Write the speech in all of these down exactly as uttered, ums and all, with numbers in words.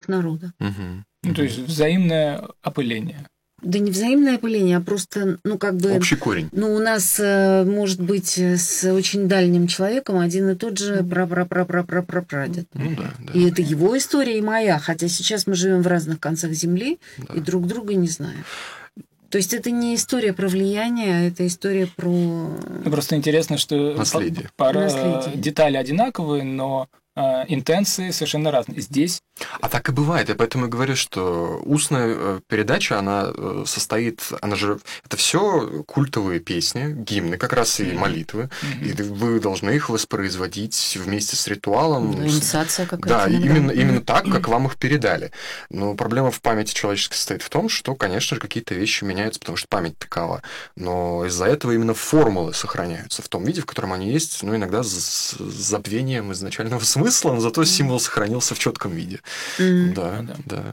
народа. Угу. Ну, то есть взаимное опыление. Да не взаимное опыление, а просто, ну, как бы... Общий корень. Ну, у нас э, может быть с очень дальним человеком один и тот же пра-пра-пра-пра-пра-прадед. Ну, да, да. И это его история и моя, хотя сейчас мы живем в разных концах земли Да. и друг друга не знаем. То есть это не история про влияние, а это история про... Ну, просто интересно, что Наследие. пара Наследие. детали одинаковые, но э, интенции совершенно разные. Здесь А так и бывает. Я поэтому и говорю, что устная э, передача, она э, состоит, она же, это все культовые песни, гимны, как раз и молитвы, Мгм. и вы должны их воспроизводить вместе с ритуалом. Ну, с- инициация какая-то. Да, и иногда. именно, именно так, как вам их передали. Но проблема в памяти человеческой состоит в том, что, конечно же, какие-то вещи меняются, потому что память такова. Но из-за этого именно формулы сохраняются в том виде, в котором они есть, ну, иногда с с забвением изначального смысла, но зато символ сохранился в четком виде. Мгм. Да, Ну да. да,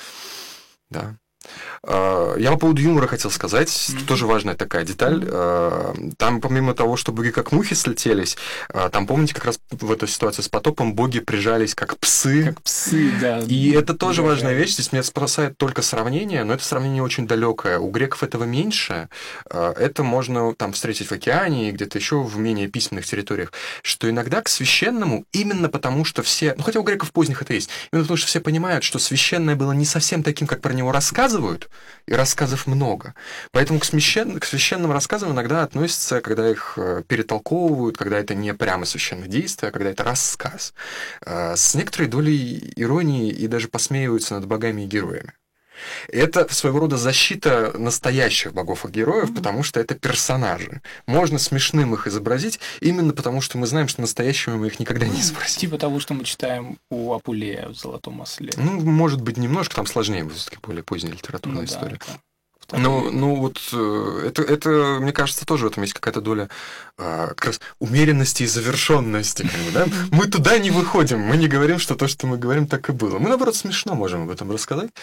да. А, Я по поводу юмора хотел сказать, Мгм. тоже важная такая деталь. А, Там, помимо того, что боги как мухи слетелись, а, там, помните, как раз в этой ситуации с потопом боги прижались как псы. как псы, да. И это тоже Да, важная да. вещь. Здесь меня спасает только сравнение, но это сравнение очень далекое. У греков этого меньше. А, Это можно там встретить в океане и где-то еще в менее письменных территориях, что иногда к священному, именно потому что все, ну хотя у греков поздних это есть, именно потому что все понимают, что священное было не совсем таким, как про него рассказывают, и рассказов много. Поэтому к, священ... к священным рассказам иногда относятся, когда их э, перетолковывают, когда это не прямо священное действие, а когда это рассказ. Э, С некоторой долей иронии и даже посмеиваются над богами и героями. Это своего рода защита настоящих богов и героев, потому что это персонажи. Можно смешным их изобразить, именно потому что мы знаем, что настоящими мы их никогда не изобразим. Типа того, что мы читаем у Апулея в «Золотом осле». Ну, может быть, немножко там сложнее, все-таки более поздняя литературная Ну да, история. это второй Ну, век. ну вот э, это, это, мне кажется, тоже в этом есть какая-то доля э, как раз умеренности и завершенности. Как бы, да? Мы туда не выходим, мы не говорим, что то, что мы говорим, так и было. Мы, наоборот, смешно можем об этом рассказать.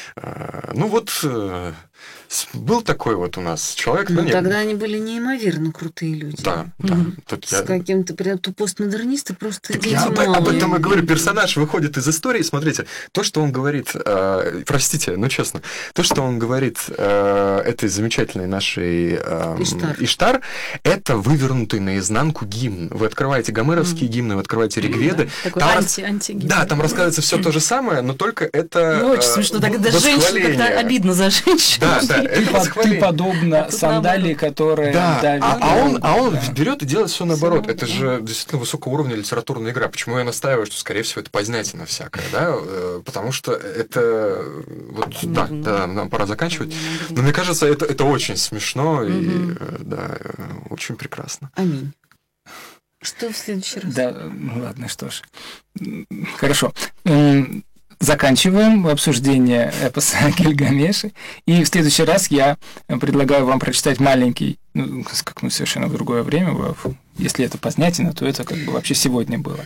Э, Ну вот, э, с- был такой вот у нас человек. Ну, нет, тогда они были неимоверно крутые люди. Да, да. Мгм. Тут С я- каким-то прям то постмодернисты просто Так дети я об, об малые. этом и говорю. Персонаж выходит из истории. Смотрите, то, что он говорит, э, простите, ну честно, то, что он говорит э, этой замечательной нашей э, Иштар. Иштар, это вывернутый наизнанку гимн. Вы открываете гомеровские гимны, вы открываете Ригведы. Такой Там анти, антигимн. Да, там рассказывается все то же самое, но только это Ну, очень э, смешно. Так, в- даже женщине восхваление. как-то обидно за женщину. Да, да, Ты, это по- ты восхваление. подобно А тут сандалии, наоборот. которая Да, давит а, а на он, ногу. а он Да. берет и делает все наоборот. Всё, Это да. же действительно высокого уровня литературная игра. Почему я настаиваю, что, скорее всего, это познятина всякая, да? Э, Потому что это... э, Вот, да, Ну, да, нам пора заканчивать. Не могли. Но мне кажется, это, это очень смешно и, Мгм. э, да, э, очень прекрасно. Аминь. Что в следующий раз? Да, ну ладно, что ж. М, Хорошо. М, Заканчиваем обсуждение эпоса Гильгамеша. И в следующий раз я предлагаю вам прочитать маленький, ну, как мы совершенно в другое время, в- если это познятина, то это как бы вообще сегодня было.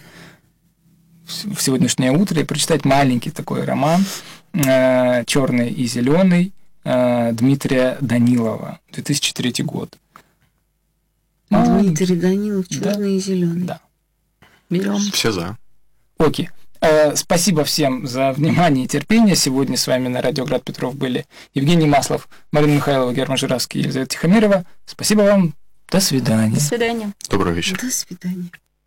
В в сегодняшнее утро и прочитать маленький такой роман «Черный и зеленый» Дмитрия Данилова, две тысячи третий год. Дмитрий Данилов, Да. черный и зеленый. Да. Берем. Все за. Окей. Э, Спасибо всем за внимание и терпение. Сегодня с вами на радио Град Петров были Евгений Маслов, Марина Михайлова, Герман Жиравский и Елизавета Тихомирова. Спасибо вам. До свидания. До свидания. Доброго вечера. До свидания.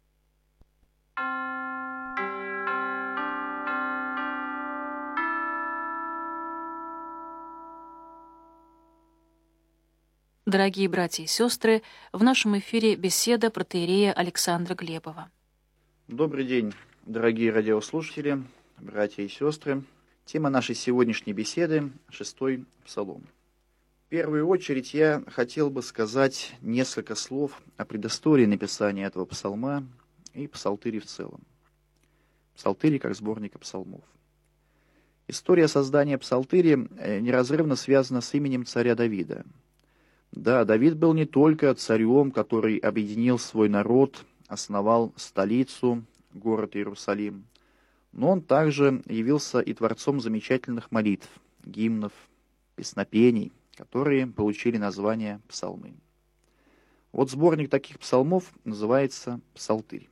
Дорогие братья и сестры, в нашем эфире беседа протоиерея Александра Глебова. Добрый день, дорогие радиослушатели, братья и сестры. Тема нашей сегодняшней беседы – шестой псалом. В первую очередь я хотел бы сказать несколько слов о предыстории написания этого псалма и псалтыри в целом. Псалтыри как сборника псалмов. История создания псалтыри неразрывно связана с именем царя Давида. Да, Давид был не только царем, который объединил свой народ, основал столицу, город Иерусалим, но он также явился и творцом замечательных молитв, гимнов, песнопений, которые получили название псалмы. Вот сборник таких псалмов называется «Псалтырь».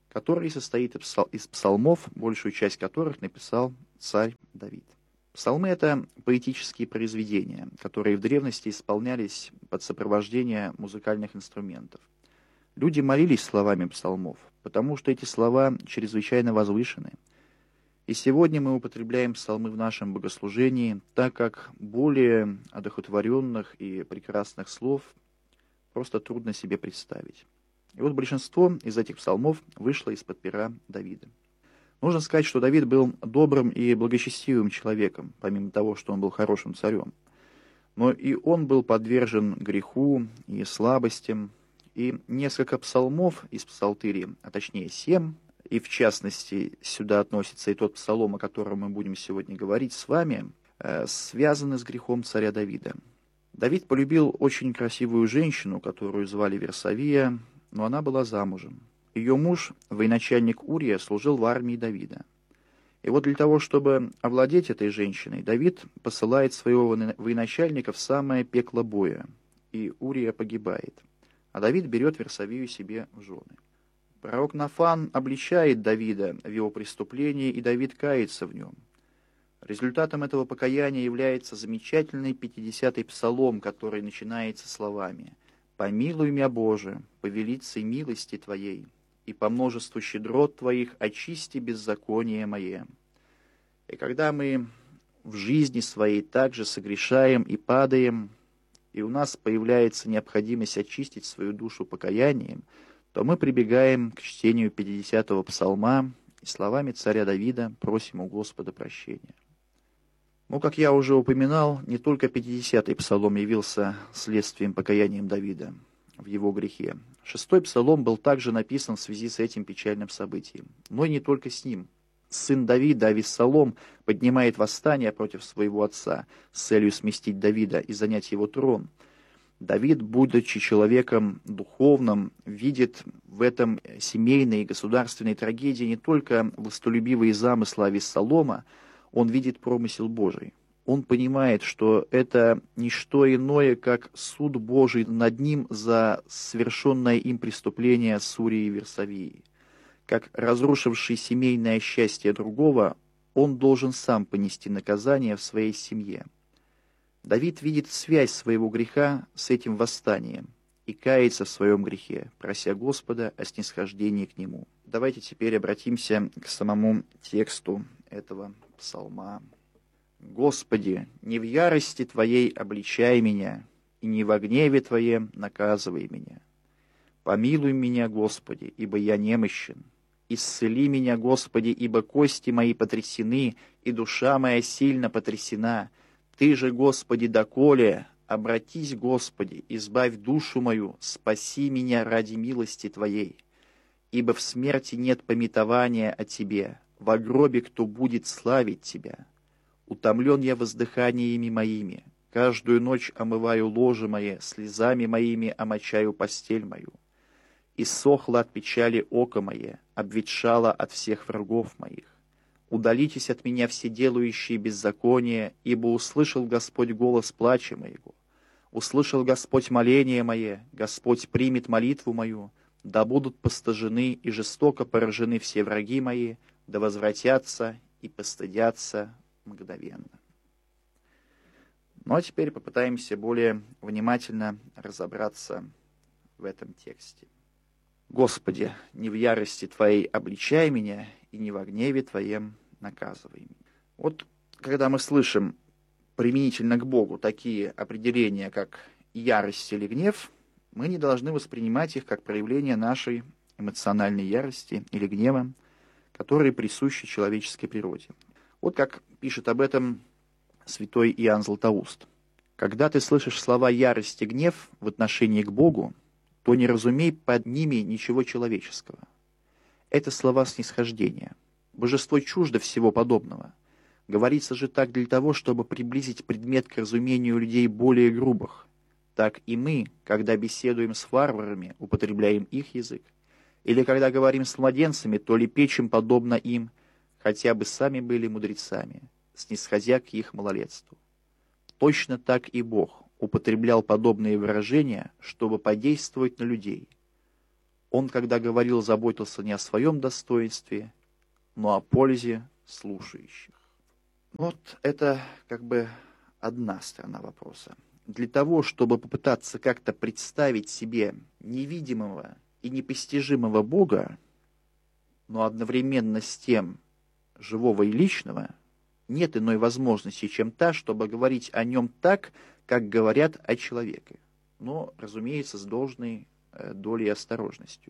который состоит из псалмов, большую часть которых написал царь Давид. Псалмы — это поэтические произведения, которые в древности исполнялись под сопровождение музыкальных инструментов. Люди молились словами псалмов, потому что эти слова чрезвычайно возвышены. И сегодня мы употребляем псалмы в нашем богослужении, так как более одухотворенных и прекрасных слов просто трудно себе представить. И вот большинство из этих псалмов вышло из-под пера Давида. Нужно сказать, что Давид был добрым и благочестивым человеком, помимо того, что он был хорошим царем. Но и он был подвержен греху и слабостям, и несколько псалмов из псалтыри, а точнее семь, и в частности сюда относится и тот псалом, о котором мы будем сегодня говорить с вами, связаны с грехом царя Давида. Давид полюбил очень красивую женщину, которую звали Версавия, но она была замужем. Ее муж, военачальник Урия, служил в армии Давида. И вот для того, чтобы овладеть этой женщиной, Давид посылает своего военачальника в самое пекло боя, и Урия погибает. А Давид берет Версавию себе в жены. Пророк Нафан обличает Давида в его преступлении, и Давид кается в нем. Результатом этого покаяния является замечательный пятидесятый псалом, который начинается словами: «Помилуй меня, Боже, по велицей милости Твоей, и по множеству щедрот Твоих очисти беззаконие мое». И когда мы в жизни своей также согрешаем и падаем, и у нас появляется необходимость очистить свою душу покаянием, то мы прибегаем к чтению пятидесятого псалма и словами царя Давида просим у Господа прощения. Ну, как я уже упоминал, не только пятидесятый псалом явился следствием покаянием Давида в его грехе. Шестой псалом был также написан в связи с этим печальным событием. Но и не только с ним. Сын Давида, Авессалом, поднимает восстание против своего отца с целью сместить Давида и занять его трон. Давид, будучи человеком духовным, видит в этом семейной и государственной трагедии не только властолюбивые замыслы Авессалома, он видит промысел Божий. Он понимает, что это не что иное, как суд Божий над ним за совершенное им преступление с Урией и Версавией. Как разрушивший семейное счастье другого, он должен сам понести наказание в своей семье. Давид видит связь своего греха с этим восстанием и кается в своем грехе, прося Господа о снисхождении к нему. Давайте теперь обратимся к самому тексту этого псалма. «Господи, не в ярости Твоей обличай меня, и не во гневе Твоем наказывай меня. Помилуй меня, Господи, ибо я немощен. Исцели меня, Господи, ибо кости мои потрясены, и душа моя сильно потрясена. Ты же, Господи, доколе? Обратись, Господи, избавь душу мою, спаси меня ради милости Твоей. Ибо в смерти нет памятования о Тебе, во гробе кто будет славить Тебя. Утомлен я воздыханиями моими, каждую ночь омываю ложе мое, слезами моими омочаю постель мою. Иссохло от печали око мое, обветшало от всех врагов моих. Удалитесь от меня все делающие беззаконие, ибо услышал Господь голос плача моего. Услышал Господь моление мое, Господь примет молитву мою, да будут постыжены и жестоко поражены все враги мои, да возвратятся и постыдятся мгновенно. Ну а теперь попытаемся более внимательно разобраться в этом тексте. «Господи, не в ярости Твоей обличай меня, и не во гневе Твоем наказывай меня». Вот когда мы слышим применительно к Богу такие определения, как ярость или гнев, мы не должны воспринимать их как проявление нашей эмоциональной ярости или гнева, которые присущи человеческой природе. Вот как пишет об этом святой Иоанн Златоуст. «Когда ты слышишь слова ярость и гнев в отношении к Богу, то не разумей под ними ничего человеческого. Это слова снисхождения. Божество чуждо всего подобного. Говорится же так для того, чтобы приблизить предмет к разумению людей более грубых. Так и мы, когда беседуем с варварами, употребляем их язык. Или когда говорим с младенцами, то лепечем подобно им, хотя бы сами были мудрецами, снисходя к их малолетству. Точно так и Бог употреблял подобные выражения, чтобы подействовать на людей. Он, когда говорил, заботился не о своем достоинстве, но о пользе слушающих. Вот это как бы одна сторона вопроса. Для того, чтобы попытаться как-то представить себе невидимого и непостижимого Бога, но одновременно с тем живого и личного, нет иной возможности, чем та, чтобы говорить о нем так, как говорят о человеке. Но, разумеется, с должной э, долей осторожностью.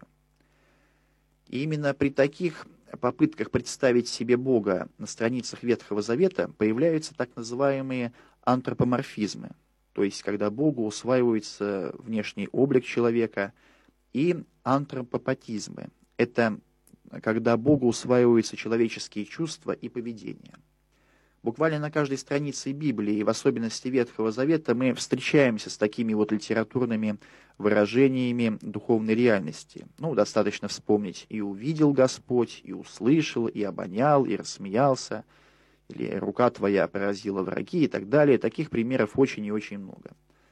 И именно при таких попытках представить себе Бога на страницах Ветхого Завета появляются так называемые антропоморфизмы, то есть когда Богу усваивается внешний облик человека, и антропопатизмы. Это когда Богу усваиваются человеческие чувства и поведение. Буквально на каждой странице Библии, и в особенности Ветхого Завета, мы встречаемся с такими вот литературными выражениями духовной реальности. Ну, достаточно вспомнить «и увидел Господь», «и услышал», «и обонял», «и рассмеялся», или «рука твоя поразила враги» и так далее. Таких примеров очень и очень много.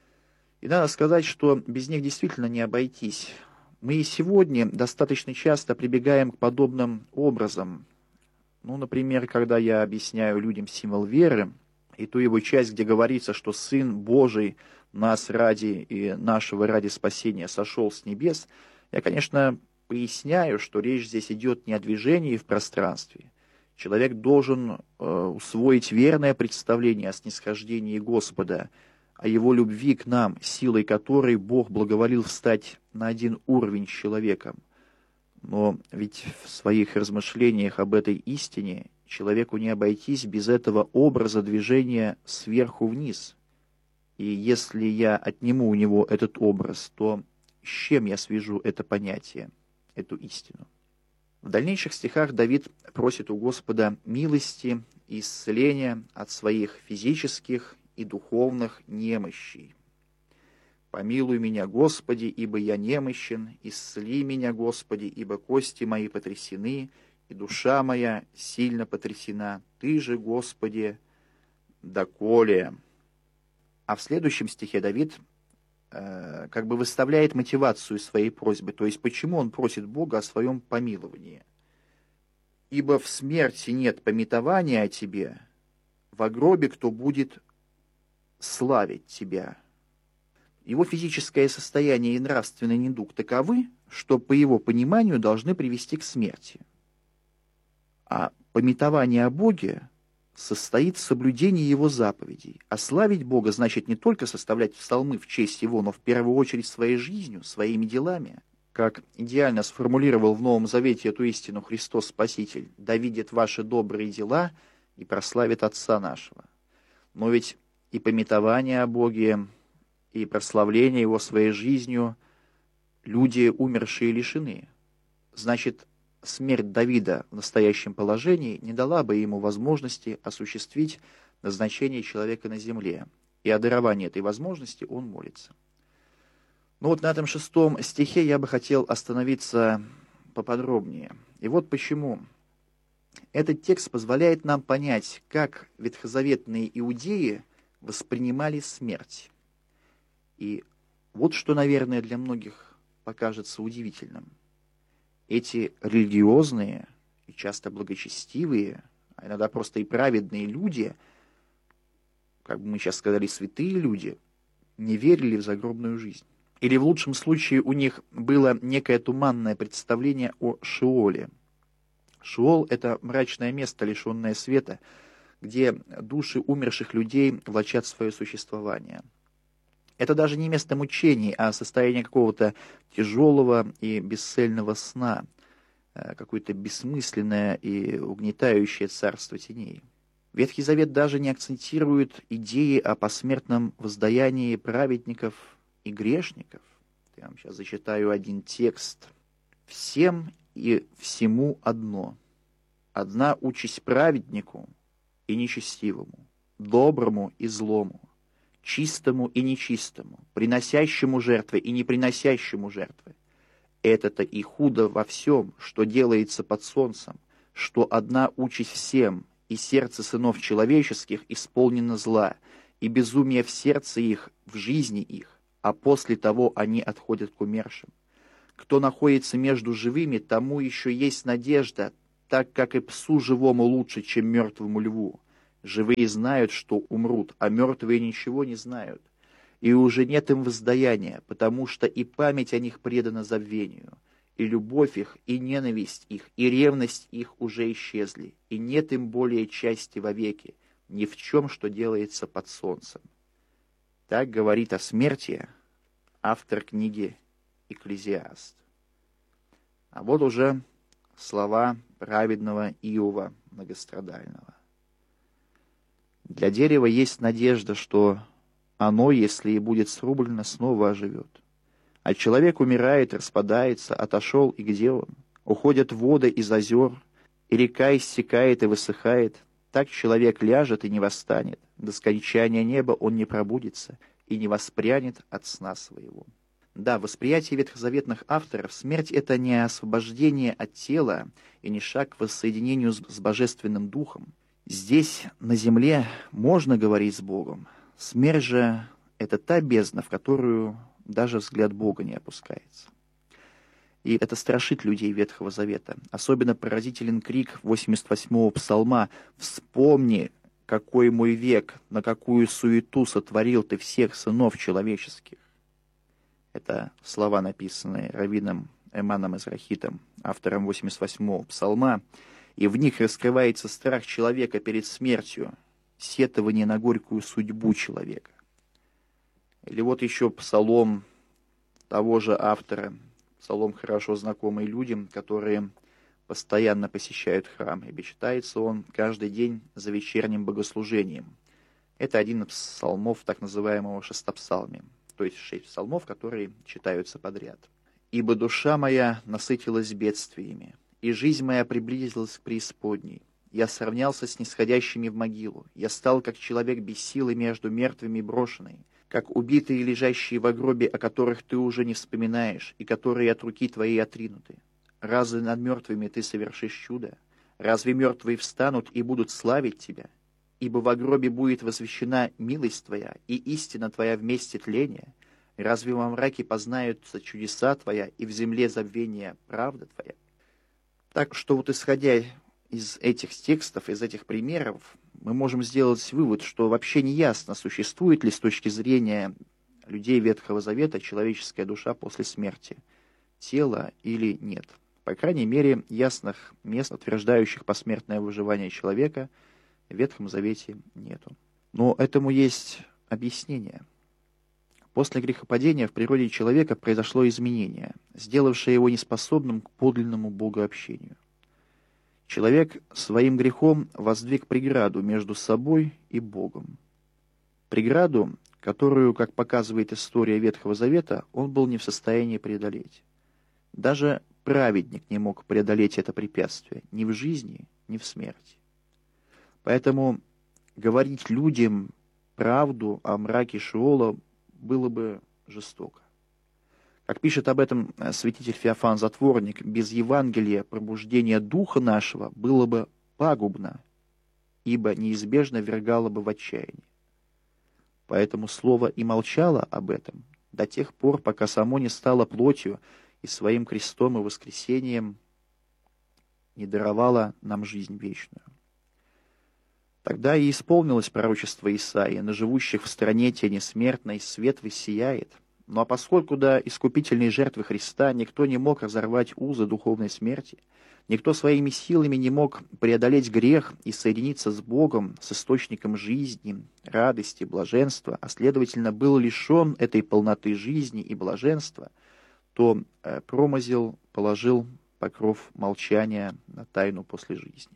И надо сказать, что без них действительно не обойтись. Мы и сегодня достаточно часто прибегаем к подобным образам. Ну, например, когда я объясняю людям символ веры, и ту его часть, где говорится, что Сын Божий нас ради и нашего ради спасения сошел с небес, я, конечно, поясняю, что речь здесь идет не о движении в пространстве. Человек должен э, усвоить верное представление о снисхождении Господа, о его любви к нам, силой которой Бог благоволил встать на один уровень с человеком. Но ведь в своих размышлениях об этой истине человеку не обойтись без этого образа движения сверху вниз. И если я отниму у него этот образ, то с чем я свяжу это понятие, эту истину? В дальнейших стихах Давид просит у Господа милости и исцеления от своих физических и духовных немощей. «Помилуй меня, Господи, ибо я немощен, исцели меня, Господи, ибо кости мои потрясены, и душа моя сильно потрясена. Ты же, Господи, доколе». А в следующем стихе Давид э, как бы выставляет мотивацию своей просьбы, то есть почему он просит Бога о своем помиловании. «Ибо в смерти нет памятования о Тебе, во гробе кто будет славить Тебя». Его физическое состояние и нравственный недуг таковы, что, по его пониманию, должны привести к смерти. А памятование о Боге состоит в соблюдении Его заповедей. А славить Бога значит не только составлять псалмы в честь Его, но в первую очередь своей жизнью, своими делами. Как идеально сформулировал в Новом Завете эту истину Христос Спаситель: «Да видят ваши добрые дела и прославит Отца нашего». Но ведь и памятование о Боге, и прославление Его своей жизнью люди, умершие, лишены. Значит, смерть Давида в настоящем положении не дала бы ему возможности осуществить назначение человека на земле. И о даровании этой возможности он молится. Ну вот на этом шестом стихе я бы хотел остановиться поподробнее. И вот почему. Этот текст позволяет нам понять, как ветхозаветные иудеи воспринимали смерть. И вот что, наверное, для многих покажется удивительным. Эти религиозные и часто благочестивые, а иногда просто и праведные люди, как бы мы сейчас сказали, святые люди, не верили в загробную жизнь. Или в лучшем случае у них было некое туманное представление о Шеоле. Шеол — это мрачное место, лишенное света, где души умерших людей влачат свое существование. Это даже не место мучений, а состояние какого-то тяжелого и бесцельного сна, какое-то бессмысленное и угнетающее царство теней. Ветхий Завет даже не акцентирует идеи о посмертном воздаянии праведников и грешников. Я вам сейчас зачитаю один текст. «Всем и всему одно. Одна участь праведнику и нечестивому, доброму и злому, чистому и нечистому, приносящему жертвы и не приносящему жертвы. Это-то и худо во всем, что делается под солнцем, что одна участь всем, и сердце сынов человеческих исполнено зла, и безумие в сердце их, в жизни их, а после того они отходят к умершим. Кто находится между живыми, тому еще есть надежда, так как и псу живому лучше, чем мертвому льву. Живые знают, что умрут, а мертвые ничего не знают. И уже нет им воздаяния, потому что и память о них предана забвению. И любовь их, и ненависть их, и ревность их уже исчезли, и нет им более части вовеки, ни в чем, что делается под солнцем. Так говорит о смерти автор книги «Экклезиаст». А вот уже слова праведного Иова многострадального. Для дерева есть надежда, что оно, если и будет срублено, снова оживет. А человек умирает, распадается, отошел, и где он? Уходят воды из озер, и река иссякает и высыхает. Так человек ляжет и не восстанет. До скончания неба он не пробудится и не воспрянет от сна своего. Да, в восприятии ветхозаветных авторов смерть — это не освобождение от тела и не шаг к воссоединению с, с Божественным Духом. Здесь, на земле, можно говорить с Богом. Смерть же — это та бездна, в которую даже взгляд Бога не опускается. И это страшит людей Ветхого Завета. Особенно поразителен крик восемьдесят восьмого псалма: «Вспомни, какой мой век, на какую суету сотворил ты всех сынов человеческих». Это слова, написанные раввином Эманом Эзрахитом, автором восемьдесят восьмого псалма, и в них раскрывается страх человека перед смертью, сетование на горькую судьбу человека. Или вот еще псалом того же автора, псалом, хорошо знакомый людям, которые постоянно посещают храм, ибо читается он каждый день за вечерним богослужением. Это один из псалмов так называемого шестопсалмия, то есть шесть псалмов, которые читаются подряд. «Ибо душа моя насытилась бедствиями, и жизнь моя приблизилась к преисподней. Я сравнялся с нисходящими в могилу. Я стал, как человек без силы между мертвыми и брошенный, как убитые, лежащие в гробе, о которых ты уже не вспоминаешь, и которые от руки твоей отринуты. Разве над мертвыми ты совершишь чудо? Разве мертвые встанут и будут славить тебя? Ибо во гробе будет возвещена милость твоя, и истина твоя вместе тления. Разве во мраке познаются чудеса твоя, и в земле забвения правда твоя?» Так что вот, исходя из этих текстов, из этих примеров, мы можем сделать вывод, что вообще не ясно, существует ли с точки зрения людей Ветхого Завета человеческая душа после смерти, тело или нет. По крайней мере, ясных мест, утверждающих посмертное выживание человека, в Ветхом Завете нету. Но этому есть объяснение. После грехопадения в природе человека произошло изменение, сделавшее его неспособным к подлинному богообщению. Человек своим грехом воздвиг преграду между собой и Богом. Преграду, которую, как показывает история Ветхого Завета, он был не в состоянии преодолеть. Даже праведник не мог преодолеть это препятствие ни в жизни, ни в смерти. Поэтому говорить людям правду о мраке Шеола было бы жестоко. Как пишет об этом святитель Феофан Затворник, без Евангелия пробуждение духа нашего было бы пагубно, ибо неизбежно ввергало бы в отчаяние. Поэтому слово и молчало об этом до тех пор, пока само не стало плотью и своим крестом и воскресением не даровало нам жизнь вечную. Тогда и исполнилось пророчество Исаии: «На живущих в стране тени смертной свет воссияет». Ну а поскольку до искупительной жертвы Христа никто не мог разорвать узы духовной смерти, никто своими силами не мог преодолеть грех и соединиться с Богом, с источником жизни, радости, блаженства, а следовательно был лишен этой полноты жизни и блаженства, то э, промысел положил покров молчания на тайну после жизни.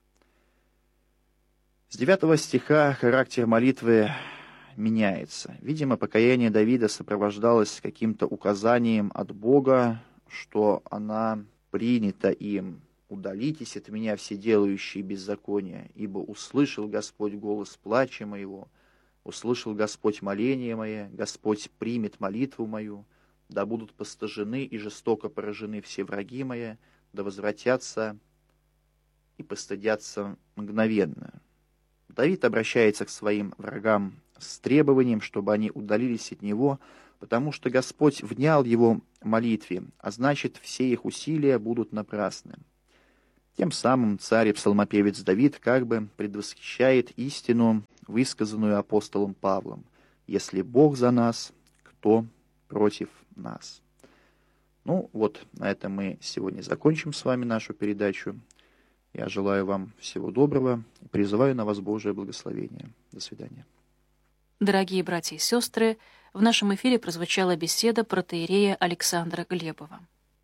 С девятого стиха характер молитвы меняется. Видимо, покаяние Давида сопровождалось каким-то указанием от Бога, что она принята им. «Удалитесь от меня, все делающие беззаконие, ибо услышал Господь голос плача моего, услышал Господь моление мое, Господь примет молитву мою, да будут постыжены и жестоко поражены все враги мои, да возвратятся и постыдятся мгновенно». Давид обращается к своим врагам с требованием, чтобы они удалились от него, потому что Господь внял его молитве, а значит, все их усилия будут напрасны. Тем самым царь и псалмопевец Давид как бы предвосхищает истину, высказанную апостолом Павлом: «Если Бог за нас, кто против нас?» Ну вот, на этом мы сегодня закончим с вами нашу передачу. Я желаю вам всего доброго и призываю на вас Божие благословение. До свидания. Дорогие братья и сестры, в нашем эфире прозвучала беседа протоиерея Александра Глебова.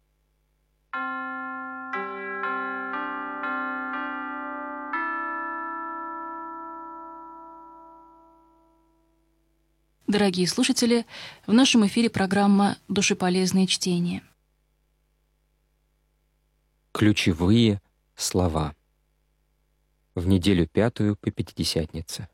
Дорогие слушатели, в нашем эфире программа «Душеполезные чтения». Ключевые слова. В неделю пятую по Пятидесятнице.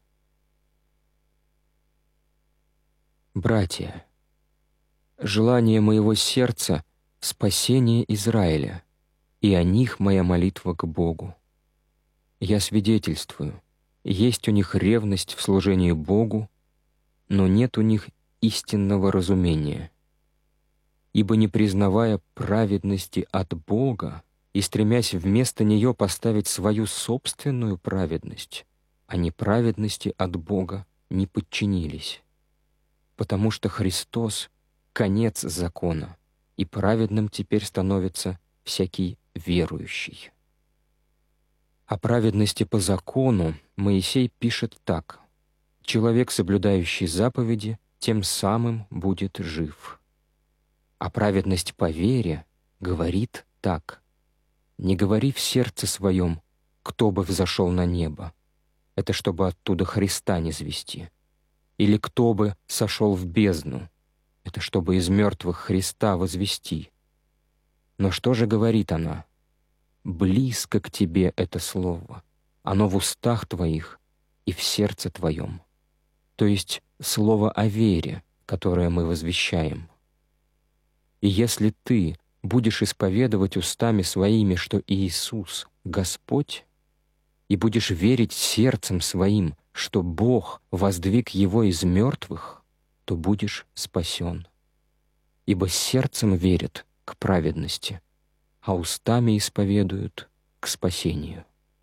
Братья, желание моего сердца — спасение Израиля, и о них моя молитва к Богу. Я свидетельствую, есть у них ревность в служении Богу, но нет у них истинного разумения. Ибо не признавая праведности от Бога и стремясь вместо нее поставить свою собственную праведность, они праведности от Бога не подчинились. Потому что Христос — конец закона, и праведным теперь становится всякий верующий. О праведности по закону Моисей пишет так: «Человек, соблюдающий заповеди, тем самым будет жив». А праведность по вере говорит так: «Не говори в сердце своем, кто бы взошел на небо». Это чтобы оттуда Христа не звести. Или кто бы сошел в бездну. Это чтобы из мертвых Христа возвести. Но что же говорит она? Близко к тебе это слово. Оно в устах твоих и в сердце твоем. То есть слово о вере, которое мы возвещаем. И если ты будешь исповедовать устами своими, что Иисус — Господь, и будешь верить сердцем своим, что Бог воздвиг его из мертвых, то будешь спасен. Ибо сердцем верят к праведности, а устами исповедуют к спасению.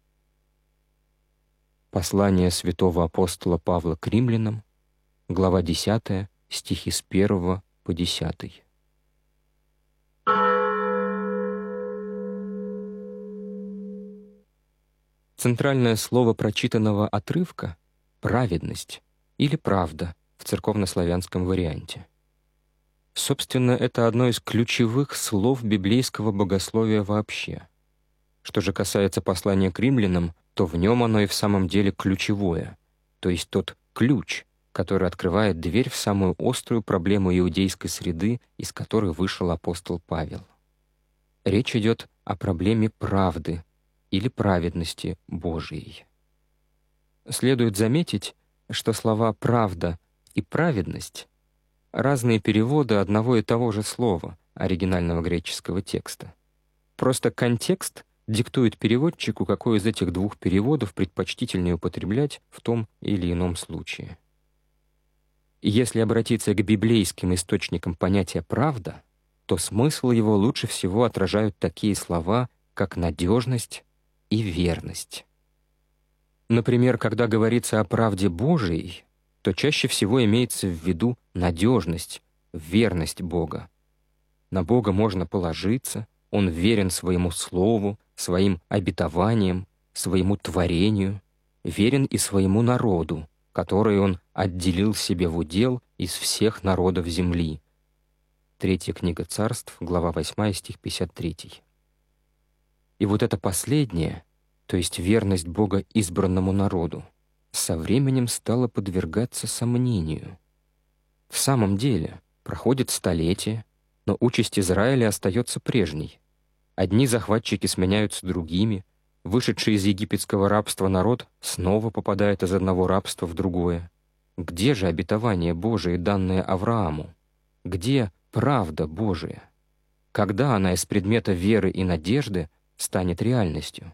Послание святого апостола Павла к римлянам, глава десятая, стихи с первого по десятый. Центральное слово прочитанного отрывка — праведность или правда в церковнославянском варианте. Собственно, это одно из ключевых слов библейского богословия вообще. Что же касается послания к римлянам, то в нем оно и в самом деле ключевое, то есть тот ключ, который открывает дверь в самую острую проблему иудейской среды, из которой вышел апостол Павел. Речь идет о проблеме правды или праведности Божией. Следует заметить, что слова «правда» и «праведность» — разные переводы одного и того же слова оригинального греческого текста. Просто контекст диктует переводчику, какой из этих двух переводов предпочтительнее употреблять в том или ином случае. И если обратиться к библейским источникам понятия «правда», то смысл его лучше всего отражают такие слова, как «надежность» и «верность». Например, когда говорится о правде Божией, то чаще всего имеется в виду надежность, верность Бога. На Бога можно положиться, Он верен своему слову, своим обетованиям, своему творению, верен и своему народу, который Он отделил себе в удел из всех народов земли. Третья книга Царств, глава восьмая, стих пятьдесят третий. И вот это последнее, то есть верность Бога избранному народу, со временем стало подвергаться сомнению. В самом деле, проходит столетие, но участь Израиля остается прежней. Одни захватчики сменяются другими, вышедший из египетского рабства народ снова попадает из одного рабства в другое. Где же обетование Божие, данное Аврааму? Где правда Божия? Когда она из предмета веры и надежды станет реальностью?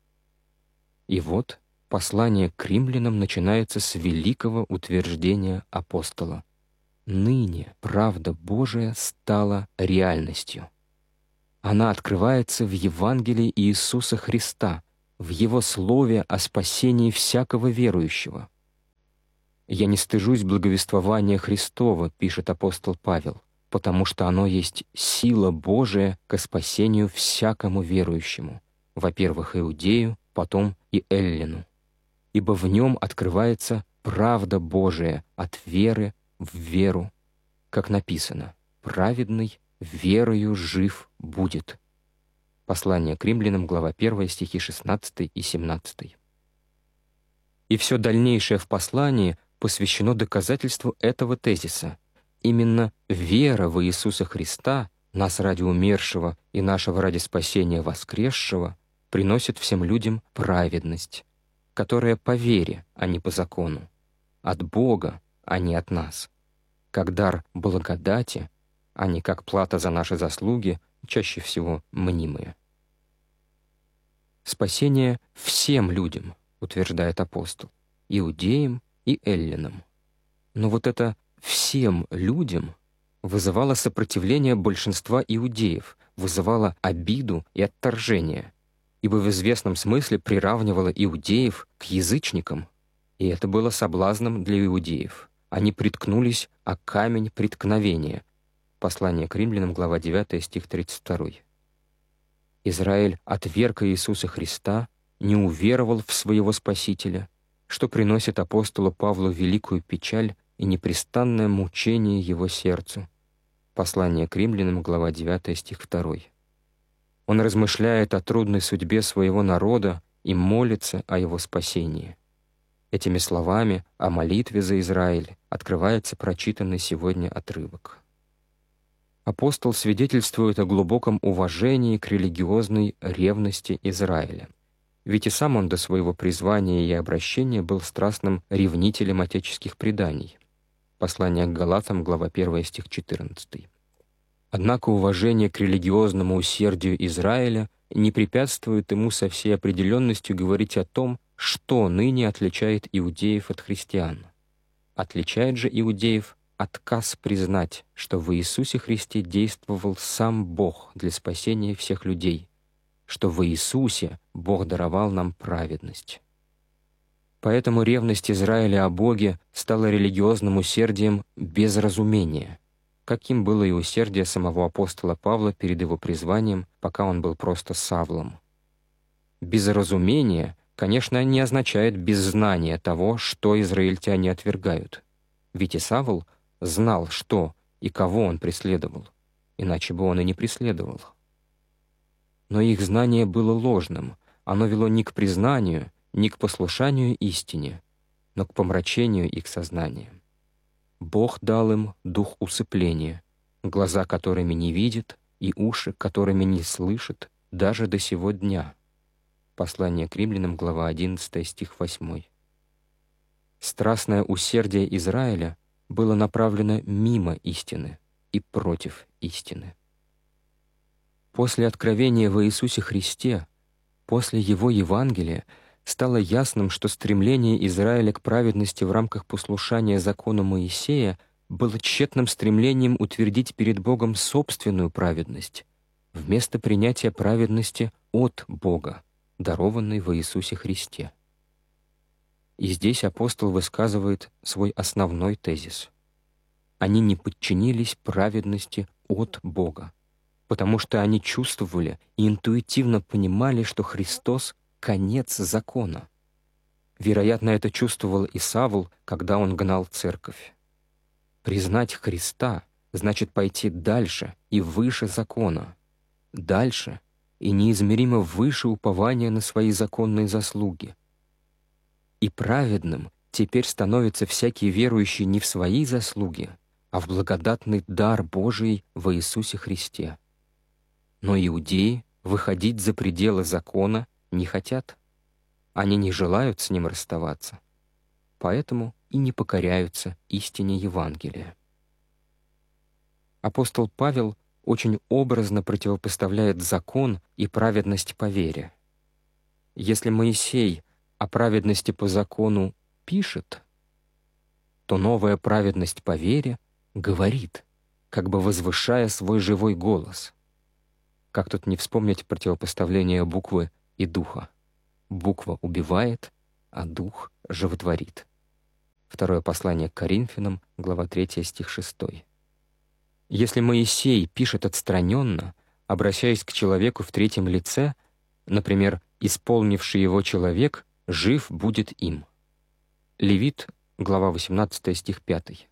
И вот послание к римлянам начинается с великого утверждения апостола: ныне правда Божия стала реальностью. Она открывается в Евангелии Иисуса Христа, в Его Слове о спасении всякого верующего. «Я не стыжусь благовествования Христова», — пишет апостол Павел, «потому что оно есть сила Божия ко спасению всякому верующему, во-первых, иудею, потом и эллину. Ибо в нем открывается правда Божия от веры в веру, как написано: праведный верою жив будет». Послание к римлянам, глава первая, стихи шестнадцатый и семнадцатый. И все дальнейшее в послании посвящено доказательству этого тезиса. Именно вера в Иисуса Христа, нас ради умершего и нашего ради спасения воскресшего, приносит всем людям праведность, которая по вере, а не по закону, от Бога, а не от нас, как дар благодати, а не как плата за наши заслуги, чаще всего мнимые. Спасение всем людям, утверждает апостол, иудеям и эллинам. Но вот это «всем людям» вызывало сопротивление большинства иудеев, вызывало обиду и отторжение, ибо в известном смысле приравнивало иудеев к язычникам, и это было соблазном для иудеев. Они приткнулись о камень преткновения. Послание к римлянам, глава девятая, стих тридцать второй. Израиль отверг Иисуса Христа, не уверовал в своего Спасителя, что приносит апостолу Павлу великую печаль и непрестанное мучение его сердцу. Послание к римлянам, глава девятая, стих второй. Он размышляет о трудной судьбе своего народа и молится о его спасении. Этими словами о молитве за Израиль открывается прочитанный сегодня отрывок. Апостол свидетельствует о глубоком уважении к религиозной ревности Израиля. Ведь и сам он до своего призвания и обращения был страстным ревнителем отеческих преданий. Послание к Галатам, глава первая, стих четырнадцатый. Однако уважение к религиозному усердию Израиля не препятствует ему со всей определенностью говорить о том, что ныне отличает иудеев от христиан. Отличает же иудеев отказ признать, что в Иисусе Христе действовал сам Бог для спасения всех людей, что в Иисусе Бог даровал нам праведность. Поэтому ревность Израиля о Боге стала религиозным усердием без разумения, каким было и усердие самого апостола Павла перед его призванием, пока он был просто Савлом. Без разумения, конечно, не означает без знания того, что израильтяне отвергают. Ведь и Савл знал, что и кого он преследовал, иначе бы он и не преследовал. Но их знание было ложным, оно вело не к признанию, не к послушанию истине, но к помрачению их сознания. Бог дал им дух усыпления, глаза которыми не видят и уши которыми не слышат даже до сего дня. Послание к римлянам, глава одиннадцатая, стих восьмой. Страстное усердие Израиля было направлено мимо истины и против истины. После откровения в Иисусе Христе, после Его Евангелия, стало ясным, что стремление Израиля к праведности в рамках послушания закону Моисея было тщетным стремлением утвердить перед Богом собственную праведность, вместо принятия праведности от Бога, дарованной в Иисусе Христе. И здесь апостол высказывает свой основной тезис. Они не подчинились праведности от Бога, потому что они чувствовали и интуитивно понимали, что Христос — конец закона. Вероятно, это чувствовал и Савл, когда он гнал церковь. Признать Христа значит пойти дальше и выше закона, дальше и неизмеримо выше упования на свои законные заслуги. И праведным теперь становится всякий верующий не в свои заслуги, а в благодатный дар Божий во Иисусе Христе. Но иудеи выходить за пределы закона не хотят. Они не желают с ним расставаться, поэтому и не покоряются истине Евангелия. Апостол Павел очень образно противопоставляет закон и праведность по вере. Если Моисей о праведности по закону пишет, то новая праведность по вере говорит, как бы возвышая свой живой голос. Как тут не вспомнить противопоставление буквы и духа? Буква убивает, а дух животворит. Второе послание к Коринфянам, глава третья, стих шестой. Если Моисей пишет отстраненно, обращаясь к человеку в третьем лице, например, «исполнивший его человек, жив будет им». Левит, глава восемнадцатая, стих пятый.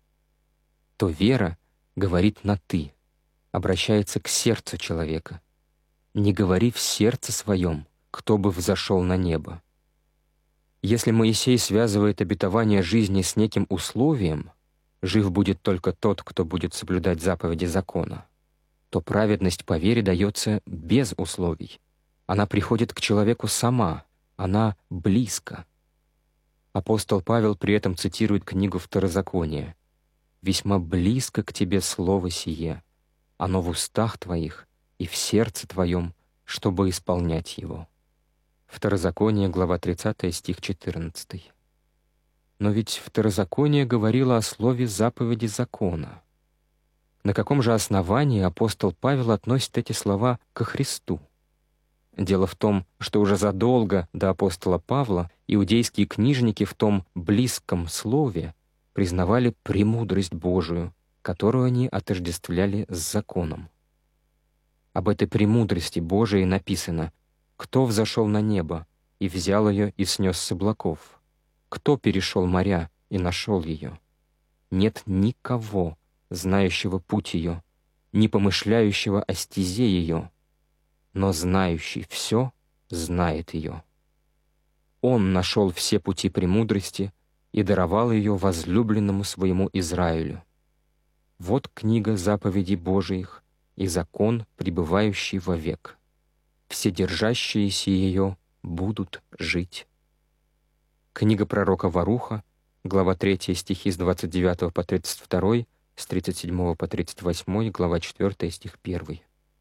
То вера говорит на «ты», обращается к сердцу человека. «Не говори в сердце своем, кто бы взошел на небо». Если Моисей связывает обетование жизни с неким условием, «жив будет только тот, кто будет соблюдать заповеди закона», то праведность по вере дается без условий. Она приходит к человеку сама, она близко. Апостол Павел при этом цитирует книгу Второзакония: «Весьма близко к тебе слово сие, оно в устах твоих и в сердце твоем, чтобы исполнять его». Второзаконие, глава тридцатая, стих четырнадцатый. Но ведь Второзаконие говорило о слове заповеди закона. На каком же основании апостол Павел относит эти слова ко Христу? Дело в том, что уже задолго до апостола Павла иудейские книжники в том близком слове признавали премудрость Божию, которую они отождествляли с законом. Об этой премудрости Божией написано: «Кто взошел на небо и взял ее и снес с облаков? Кто перешел моря и нашел ее? Нет никого, знающего путь ее, не помышляющего о стезе ее, но знающий все знает ее. Он нашел все пути премудрости и даровал ее возлюбленному своему Израилю. Вот книга заповедей Божиих и закон, пребывающий вовек. Вседержащиеся ее будут жить». Книга пророка Варуха, глава третья, стихи с двадцать девятого по тридцать второй, с тридцать седьмого по тридцать восьмой, глава четвёртая, стих первый.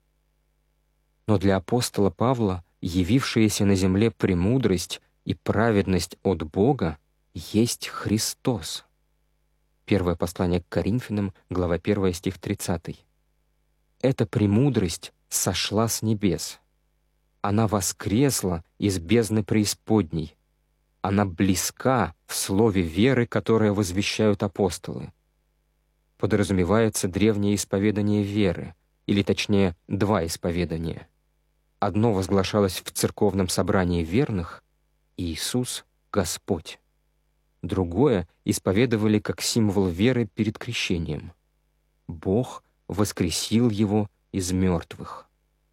Но для апостола Павла явившаяся на земле премудрость и праведность от Бога есть Христос. Первое послание к Коринфянам, глава первая, стих тридцатый. Эта премудрость сошла с небес. Она воскресла из бездны преисподней. Она близка в слове веры, которое возвещают апостолы. Подразумевается древнее исповедание веры, или точнее, два исповедания. Одно возглашалось в церковном собрании верных — Иисус — Господь. Другое исповедовали как символ веры перед крещением. Бог воскресил его из мертвых.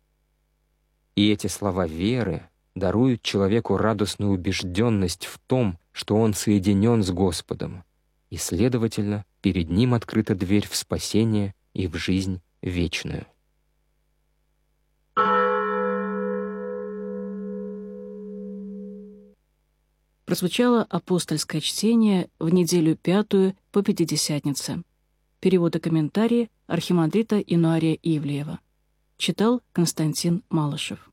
И эти слова веры даруют человеку радостную убежденность в том, что он соединен с Господом, и, следовательно, перед ним открыта дверь в спасение и в жизнь вечную. Прозвучало апостольское чтение в неделю пятую по Пятидесятнице. Перевод и комментарии архимандрита Инуария Ивлеева. Читал Константин Малышев.